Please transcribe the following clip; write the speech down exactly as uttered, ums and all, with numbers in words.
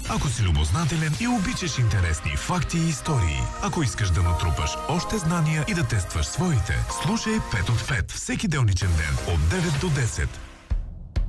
Ако си любознателен и обичаш интересни факти и истории, ако искаш да натрупаш още знания и да тестваш своите, слушай пет от пет всеки делничен ден от девет до десет.